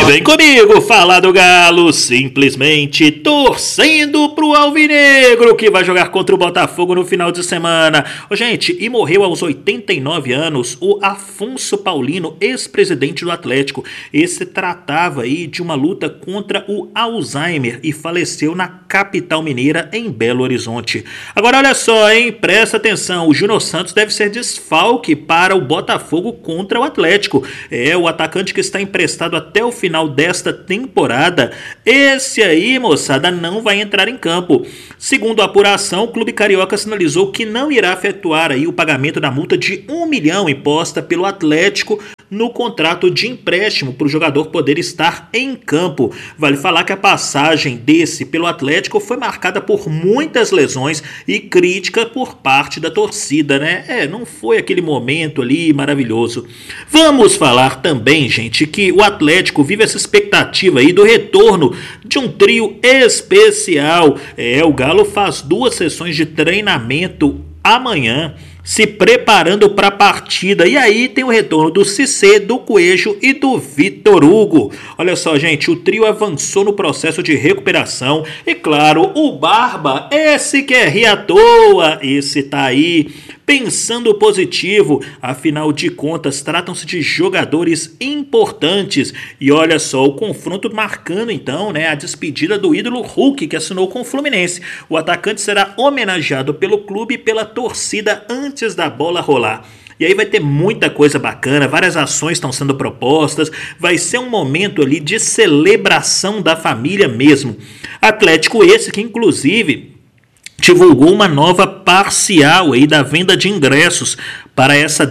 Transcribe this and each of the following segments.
Vem comigo falar do Galo, simplesmente torcendo pro Alvinegro, que vai jogar contra o Botafogo no final de semana. Gente, e morreu aos 89 anos o Afonso Paulino, ex-presidente do Atlético. Esse tratava aí de uma luta contra o Alzheimer e faleceu na capital mineira, em Belo Horizonte. Agora olha só, hein? Presta atenção, o Júnior Santos deve ser desfalque para o Botafogo contra o Atlético. O atacante que está emprestado até o final desta temporada, esse aí, moçada, não vai entrar em campo. Segundo a apuração, o clube carioca sinalizou que não irá efetuar aí o pagamento da multa de R$1 milhão imposta pelo Atlético no contrato de empréstimo para o jogador poder estar em campo. Vale falar que a passagem desse pelo Atlético foi marcada por muitas lesões e crítica por parte da torcida, né? Não foi aquele momento ali maravilhoso. Vamos falar também, gente, que o Atlético vive essa expectativa aí do retorno de um trio especial. O Galo faz 2 sessões de treinamento amanhã, se preparando para a partida. E aí tem o retorno do Cissé, do Coelho e do Vitor Hugo. Olha só, gente, o trio avançou no processo de recuperação. E claro, o Barba, esse que é ri à toa, esse tá aí pensando positivo. Afinal de contas, tratam-se de jogadores importantes. E olha só, o confronto marcando então, a despedida do ídolo Hulk, que assinou com o Fluminense. O atacante será homenageado pelo clube e pela torcida antes da bola rolar. E aí vai ter muita coisa bacana, várias ações estão sendo propostas, vai ser um momento ali de celebração da família mesmo. Atlético esse que inclusive divulgou uma nova parcial aí da venda de ingressos para essa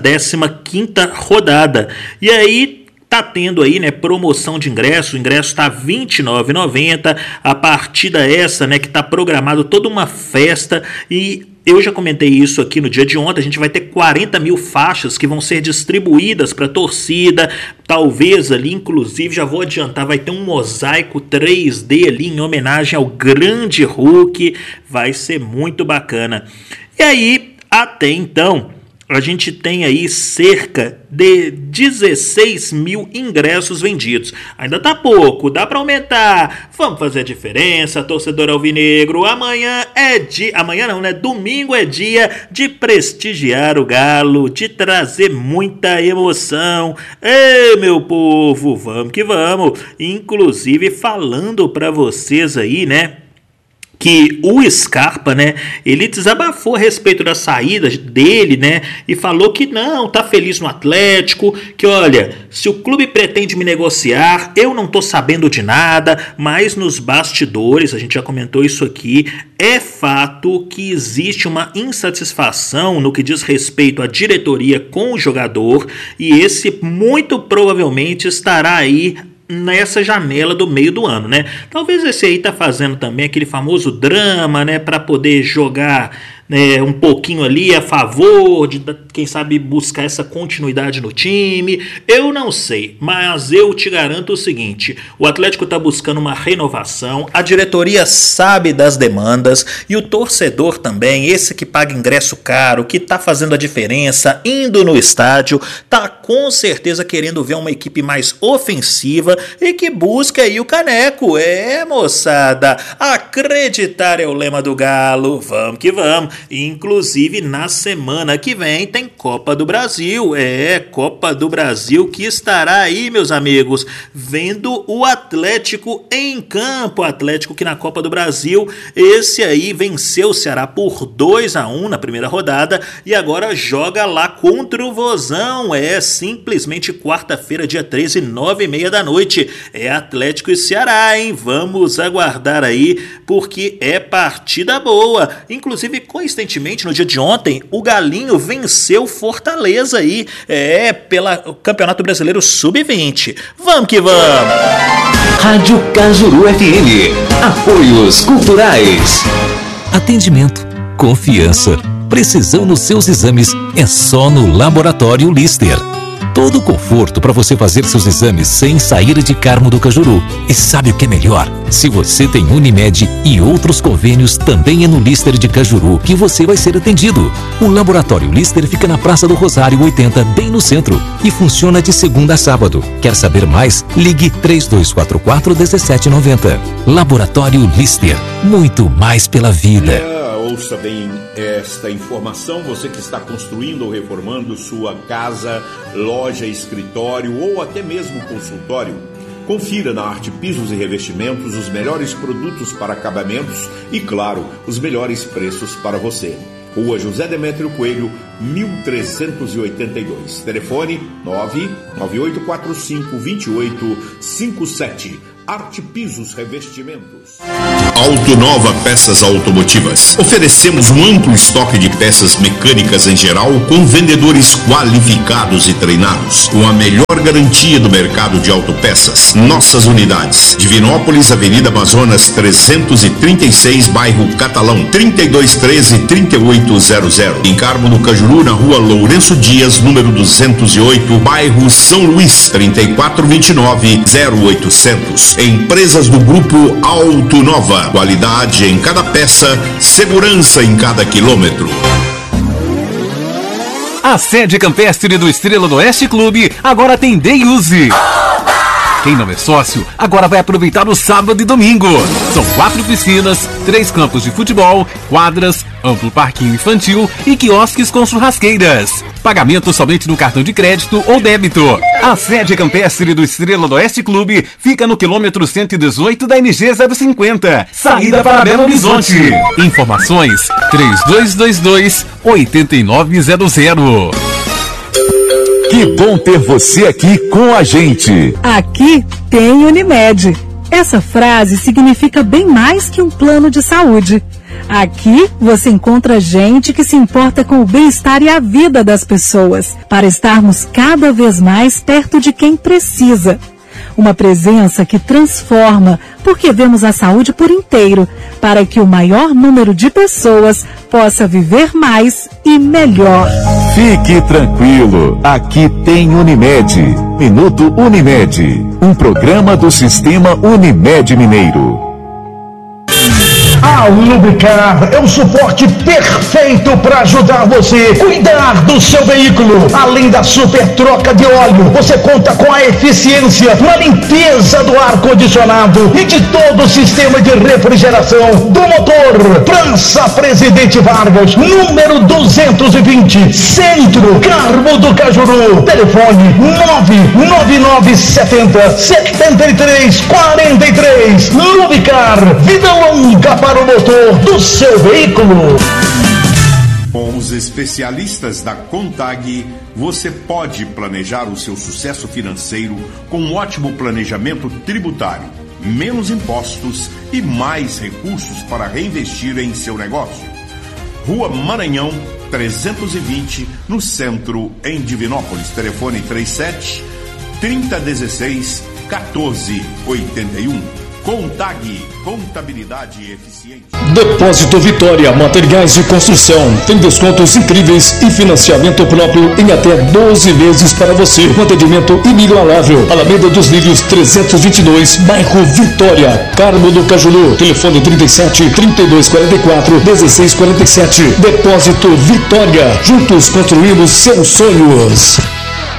15ª rodada. E aí tá tendo aí, promoção de ingresso. O ingresso está R$ 29,90. A partida essa, que tá programado toda uma festa. E eu já comentei isso aqui no dia de ontem. A gente vai ter 40 mil faixas que vão ser distribuídas para a torcida. Talvez ali, inclusive, já vou adiantar, vai ter um mosaico 3D ali em homenagem ao grande Hulk. Vai ser muito bacana. E aí, até então, a gente tem aí cerca de 16 mil ingressos vendidos. Ainda tá pouco, dá para aumentar. Vamos fazer a diferença, torcedor alvinegro. Domingo é dia de prestigiar o Galo, de trazer muita emoção. Ei, meu povo, vamos que vamos. Inclusive falando para vocês aí, que o Scarpa, ele desabafou a respeito da saída dele, e falou que não, tá feliz no Atlético, que olha, se o clube pretende me negociar, eu não tô sabendo de nada, mas nos bastidores, a gente já comentou isso aqui, é fato que existe uma insatisfação no que diz respeito à diretoria com o jogador, e esse muito provavelmente estará aí nessa janela do meio do ano, Talvez esse aí tá fazendo também aquele famoso drama, para poder jogar um pouquinho ali a favor de, quem sabe, buscar essa continuidade no time. Eu não sei, mas eu te garanto o seguinte: o Atlético está buscando uma renovação, a diretoria sabe das demandas e o torcedor também, esse que paga ingresso caro, que está fazendo a diferença, indo no estádio, tá com certeza querendo ver uma equipe mais ofensiva e que busca aí o caneco. Moçada, acreditar é o lema do Galo, vamos que vamos. Inclusive na semana que vem tem Copa do Brasil, Copa do Brasil que estará aí, meus amigos, vendo o Atlético em campo. Atlético que na Copa do Brasil, esse aí venceu o Ceará por 2-1 na primeira rodada e agora joga lá contra o Vozão. Simplesmente quarta-feira, dia 13, 9h30 da noite. Atlético e Ceará, hein? Vamos aguardar aí, porque é partida boa. Inclusive, coincidentemente, no dia de ontem, o Galinho venceu Fortaleza aí, pelo Campeonato Brasileiro Sub-20. Vamos que vamos! Rádio Cajuru FM. Apoios culturais. Atendimento, confiança, precisão nos seus exames é só no Laboratório Lister. todo o conforto para você fazer seus exames sem sair de Carmo do Cajuru. E sabe o que é melhor? Se você tem Unimed e outros convênios, também é no Lister de Cajuru que você vai ser atendido. O Laboratório Lister fica na Praça do Rosário 80, bem no centro, e funciona de segunda a sábado. Quer saber mais? Ligue 3244-1790. Laboratório Lister, muito mais pela vida. Ouça bem esta informação, você que está construindo ou reformando sua casa, loja, escritório ou até mesmo consultório. Confira na Arte Pisos e Revestimentos os melhores produtos para acabamentos e, claro, os melhores preços para você. Rua José Demétrio Coelho, 1382. Telefone 998452857. Arte Pisos Revestimentos. Autonova Peças Automotivas. Oferecemos um amplo estoque de peças mecânicas em geral, com vendedores qualificados e treinados, com a melhor garantia do mercado de autopeças. Nossas unidades: Divinópolis, Avenida Amazonas 336, bairro Catalão, 3213-3800. Em Carmo do Cajuru, na Rua Lourenço Dias, número 208, bairro São Luís, 3429-0800. Empresas do Grupo Autonova. Qualidade em cada peça, segurança em cada quilômetro. A sede campestre do Estrela do Oeste Clube agora tem Day Use. Quem não é sócio, agora vai aproveitar o sábado e domingo. São 4 piscinas, 3 campos de futebol, quadras, amplo parquinho infantil e quiosques com churrasqueiras. Pagamento somente no cartão de crédito ou débito. A sede campestre do Estrela do Oeste Clube fica no quilômetro 118 da NG 050, saída para Belo Horizonte. Informações 3222-8900. Que bom ter você aqui com a gente. Aqui tem Unimed. Essa frase significa bem mais que um plano de saúde. Aqui você encontra gente que se importa com o bem-estar e a vida das pessoas, para estarmos cada vez mais perto de quem precisa. Uma presença que transforma, porque vemos a saúde por inteiro, para que o maior número de pessoas possa viver mais e melhor. Fique tranquilo, aqui tem Unimed. Minuto Unimed, um programa do Sistema Unimed Mineiro. A Lubricar é um suporte perfeito para ajudar você a cuidar do seu veículo. Além da super troca de óleo, você conta com a eficiência na limpeza do ar-condicionado e de todo o sistema de refrigeração do motor. Praça Presidente Vargas, número 220, Centro, Carmo do Cajuru. Telefone 99970-7343. Lubricar, vida longa para o motor do seu veículo. Com os especialistas da Contag, você pode planejar o seu sucesso financeiro com um ótimo planejamento tributário, menos impostos e mais recursos para reinvestir em seu negócio. Rua Maranhão, 320, no centro, em Divinópolis. Telefone 37-3016-1481. Contag, contabilidade eficiente. Depósito Vitória, materiais de construção. Tem descontos incríveis e financiamento próprio em até 12 vezes para você. Com atendimento inigualável. Alameda dos Lírios 322, bairro Vitória, Carmo do Cajuru. Telefone 37-3244-1647. Depósito Vitória. Juntos construímos seus sonhos.